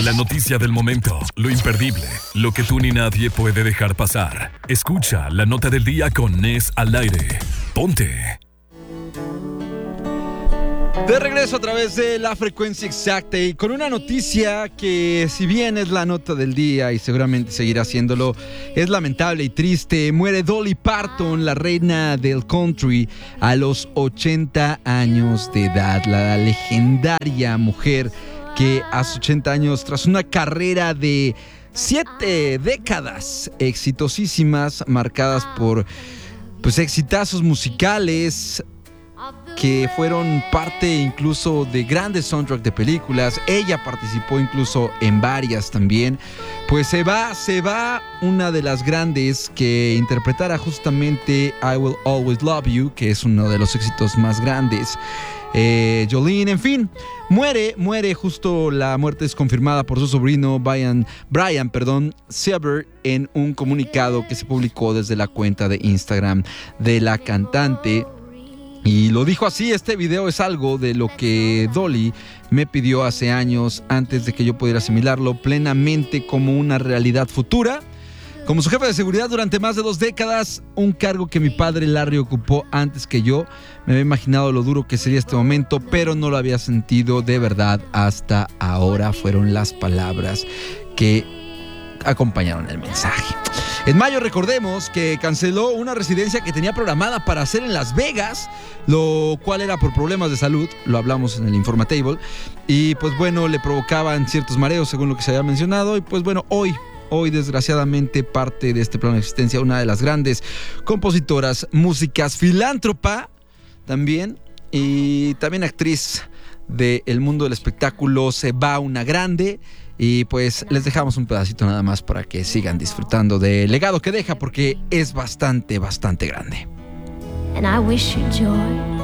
La noticia del momento, lo imperdible, lo que tú ni nadie puede dejar pasar. Escucha la nota del día con Nes al aire. Ponte. De regreso a través de la frecuencia exacta y con una noticia que, si bien es la nota del día y seguramente seguirá haciéndolo, es lamentable y triste. Muere Dolly Parton, la reina del country, a los 80 años de edad. La legendaria mujer que a sus 80 años, tras una carrera de 7 décadas exitosísimas, marcadas por exitazos musicales que fueron parte incluso de grandes soundtracks de películas. Ella participó incluso en varias también. Pues se va una de las grandes que interpretara justamente I Will Always Love You, que es uno de los éxitos más grandes. Jolene, en fin, muere justo. La muerte es confirmada por su sobrino Brian Sieber en un comunicado que se publicó desde la cuenta de Instagram de la cantante. Y lo dijo así: este video es algo de lo que Dolly me pidió hace años, antes de que yo pudiera asimilarlo plenamente como una realidad futura. Como su jefe de seguridad durante más de 2 décadas, un cargo que mi padre Larry ocupó antes que yo, me había imaginado lo duro que sería este momento, pero no lo había sentido de verdad hasta ahora. Fueron las palabras que acompañaron el mensaje. En mayo, recordemos que canceló una residencia que tenía programada para hacer en Las Vegas, lo cual era por problemas de salud, lo hablamos en el Informatable, y pues bueno, le provocaban ciertos mareos según lo que se había mencionado, y pues bueno, hoy desgraciadamente parte de este plano de existencia una de las grandes compositoras, músicas, filántropa también, y también actriz del mundo del espectáculo. Se va una grande. Y pues les dejamos un pedacito nada más para que sigan disfrutando del legado que deja, porque es bastante grande. And I wish you joy.